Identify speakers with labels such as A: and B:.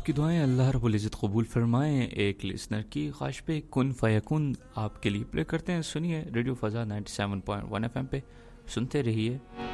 A: आपकी दुआएं अल्लाह रब्बुल इज़्ज़त कबूल फरमाएं। एक लिसनर की ख्वाहिश पे कुन फयकुन आपके लिए प्ले करते हैं। सुनिए रेडियो फ़ज़ा 97.1 FM पे, सुनते रहिए।